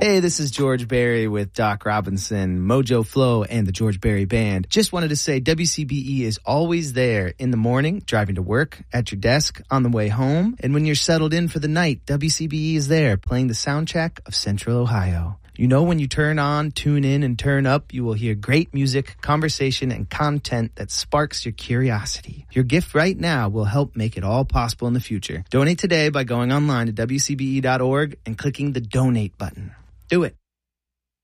Hey, this is George Barry with Doc Robinson, Mojo Flow, and the George Barry Band. Just wanted to say WCBE is always there in the morning, driving to work, at your desk, on the way home. And when you're settled in for the night, WCBE is there playing the soundtrack of Central Ohio. You know, when you turn on, tune in, and turn up, you will hear great music, conversation, and content that sparks your curiosity. Your gift right now will help make it all possible in the future. Donate today by going online to WCBE.org and clicking the donate button. Do it.